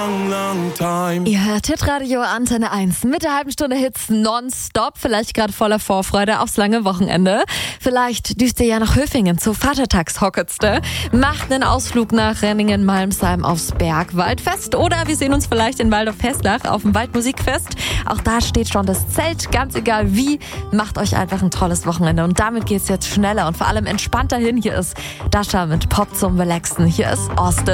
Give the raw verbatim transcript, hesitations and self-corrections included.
Ihr hört Hitradio Antenne eins mit der halben Stunde Hits nonstop. Vielleicht gerade voller Vorfreude aufs lange Wochenende. Vielleicht düst ihr ja nach Höfingen zur Vatertagshocketste. Macht einen Ausflug nach Renningen-Malmsheim aufs Bergwaldfest. Oder wir sehen uns vielleicht in Waldorf-Hesslach auf dem Waldmusikfest. Auch da steht schon das Zelt. Ganz egal wie, macht euch einfach ein tolles Wochenende. Und damit geht's jetzt schneller und vor allem entspannter hin. Hier ist Dasha mit Pop zum Relaxen. Hier ist Austin.